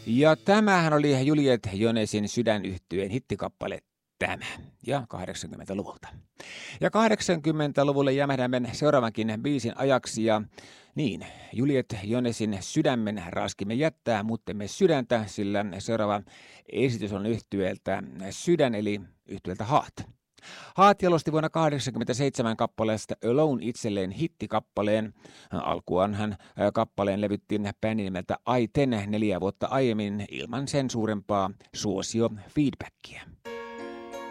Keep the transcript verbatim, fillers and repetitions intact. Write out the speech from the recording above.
Ja tämähän oli Juliet Jonesin Sydän-yhtyeen hittikappale tämä, ja kahdeksankymmentäluvulta. Ja kahdeksankymmentäluvulle jämähdämme seuraavankin biisin ajaksi, ja niin, Juliet Jonesin Sydämen raskimme jättää, mutta emme sydäntä, sillä seuraava esitys on yhtyeeltä Sydän, eli yhtyeeltä Heart. Heart jalosti vuonna kahdeksankymmentäseitsemän kappaleesta Alone itselleen hittikappaleen. Alkuaan hän kappaleen levytti bändin nimeltä I Ten neljä vuotta aiemmin ilman sen suurempaa suosio-feedbackia.